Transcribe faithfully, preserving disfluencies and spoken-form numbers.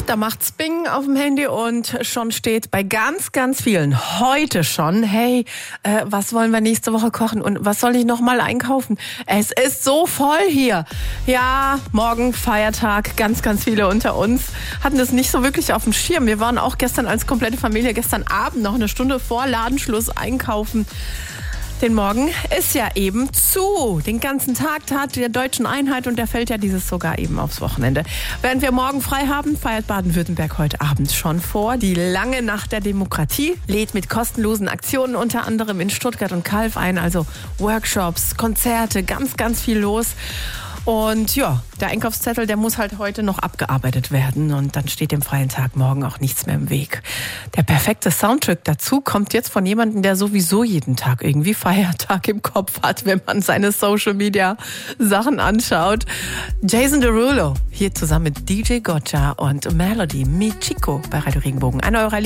da macht's Bing auf dem Handy und schon steht bei ganz, ganz vielen heute schon, hey, äh, was wollen wir nächste Woche kochen und was soll ich noch mal einkaufen? Es ist so voll hier. Ja, morgen Feiertag, ganz, ganz viele unter uns hatten das nicht so wirklich auf dem Schirm. Wir waren auch gestern als komplette Familie, gestern Abend noch eine Stunde vor Ladenschluss einkaufen. Denn morgen ist ja eben zu. Den ganzen Tag Tag der Deutschen Einheit und der fällt ja dieses sogar eben aufs Wochenende. Während wir morgen frei haben, feiert Baden-Württemberg heute Abend schon vor. Die lange Nacht der Demokratie lädt mit kostenlosen Aktionen unter anderem in Stuttgart und Calw ein. Also Workshops, Konzerte, ganz, ganz viel los. Und ja, der Einkaufszettel, der muss halt heute noch abgearbeitet werden und dann steht dem freien Tag morgen auch nichts mehr im Weg. Der perfekte Soundtrack dazu kommt jetzt von jemandem, der sowieso jeden Tag irgendwie Feiertag im Kopf hat, wenn man seine Social-Media-Sachen anschaut. Jason Derulo hier zusammen mit D J Gotcha und Melody Mi Chico bei Radio Regenbogen. Eine eurer